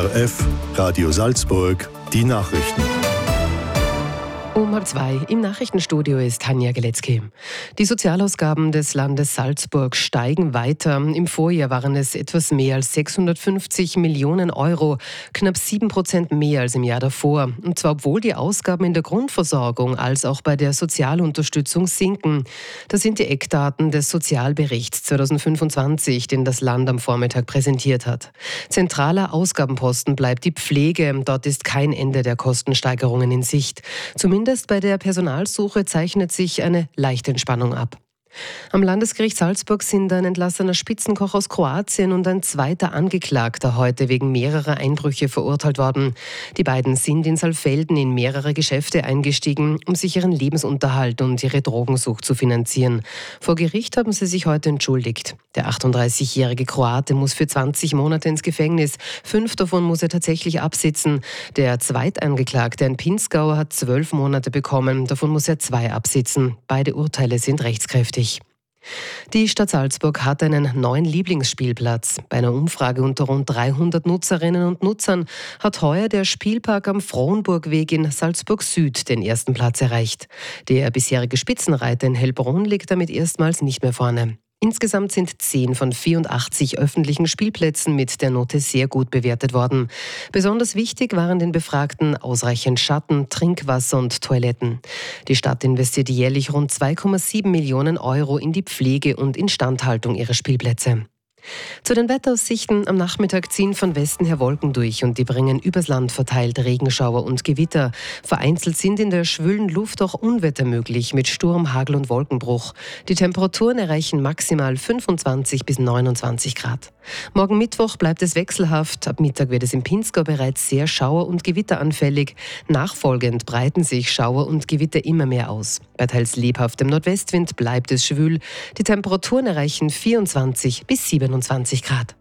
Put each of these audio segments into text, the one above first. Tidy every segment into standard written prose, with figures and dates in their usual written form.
ORF Radio Salzburg, die Nachrichten. Um 2:30 im Nachrichtenstudio ist Tanja Geletzky. Die Sozialausgaben des Landes Salzburg steigen weiter. Im Vorjahr waren es etwas mehr als 650 Millionen Euro, knapp 7% mehr als im Jahr davor. Und zwar obwohl die Ausgaben in der Grundversorgung als auch bei der Sozialunterstützung sinken. Das sind die Eckdaten des Sozialberichts 2025, den das Land am Vormittag präsentiert hat. Zentraler Ausgabenposten bleibt die Pflege. Dort ist kein Ende der Kostensteigerungen in Sicht. Zumindest bei der Personalsuche zeichnet sich eine leichte Entspannung ab. Am Landesgericht Salzburg sind ein entlassener Spitzenkoch aus Kroatien und ein zweiter Angeklagter heute wegen mehrerer Einbrüche verurteilt worden. Die beiden sind in Saalfelden in mehrere Geschäfte eingestiegen, um sich ihren Lebensunterhalt und ihre Drogensucht zu finanzieren. Vor Gericht haben sie sich heute entschuldigt. Der 38-jährige Kroate muss für 20 Monate ins Gefängnis. 5 davon muss er tatsächlich absitzen. Der Zweitangeklagte, ein Pinzgauer, hat 12 Monate bekommen. Davon muss er 2 absitzen. Beide Urteile sind rechtskräftig. Die Stadt Salzburg hat einen neuen Lieblingsspielplatz. Bei einer Umfrage unter rund 300 Nutzerinnen und Nutzern hat heuer der Spielpark am Frohnburgweg in Salzburg Süd den ersten Platz erreicht. Der bisherige Spitzenreiter in Hellbrunn liegt damit erstmals nicht mehr vorne. Insgesamt sind 10 von 84 öffentlichen Spielplätzen mit der Note sehr gut bewertet worden. Besonders wichtig waren den Befragten ausreichend Schatten, Trinkwasser und Toiletten. Die Stadt investiert jährlich rund 2,7 Millionen Euro in die Pflege und Instandhaltung ihrer Spielplätze. Zu den Wetteraussichten: Am Nachmittag ziehen von Westen her Wolken durch und die bringen übers Land verteilt Regenschauer und Gewitter. Vereinzelt sind in der schwülen Luft auch Unwetter möglich mit Sturm, Hagel und Wolkenbruch. Die Temperaturen erreichen maximal 25 bis 29 Grad. Morgen Mittwoch bleibt es wechselhaft. Ab Mittag wird es im Pinzgau bereits sehr schauer- und gewitteranfällig. Nachfolgend breiten sich Schauer und Gewitter immer mehr aus. Bei teils lebhaftem Nordwestwind bleibt es schwül. Die Temperaturen erreichen 24 bis 27 Grad.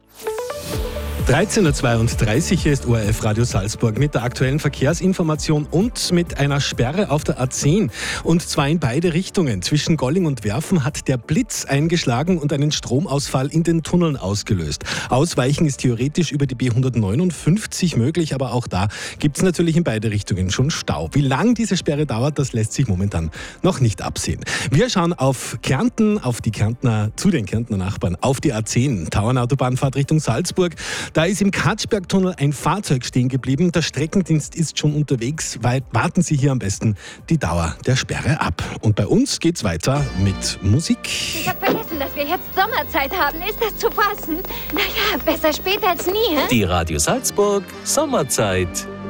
13.32 Uhr ist ORF Radio Salzburg mit der aktuellen Verkehrsinformation und mit einer Sperre auf der A10. Und zwar in beide Richtungen. Zwischen Golling und Werfen hat der Blitz eingeschlagen und einen Stromausfall in den Tunneln ausgelöst. Ausweichen ist theoretisch über die B159 möglich, aber auch da gibt es natürlich in beide Richtungen schon Stau. Wie lang diese Sperre dauert, das lässt sich momentan noch nicht absehen. Wir schauen auf Kärnten, zu den Kärntner Nachbarn, auf die A10, Tauernautobahn-Fahrt Richtung Salzburg. Da ist im Katzbergtunnel ein Fahrzeug stehen geblieben. Der Streckendienst ist schon unterwegs. Warten Sie hier am besten die Dauer der Sperre ab. Und bei uns geht's weiter mit Musik. Ich habe vergessen, dass wir jetzt Sommerzeit haben. Ist das zu fassen? Naja, besser spät als nie, hä? Die Radio Salzburg Sommerzeit.